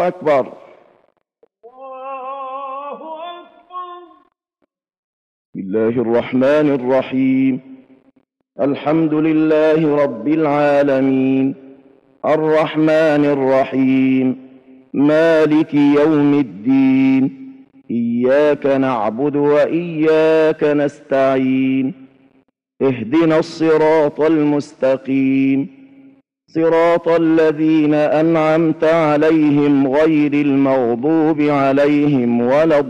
أكبر. الله أكبر. بسم الله الرحمن الرحيم. الحمد لله رب العالمين، الرحمن الرحيم، مالك يوم الدين، إياك نعبد وإياك نستعين، اهدنا الصراط المستقيم، صراط الذين أنعمت عليهم غير المغضوب عليهم ولا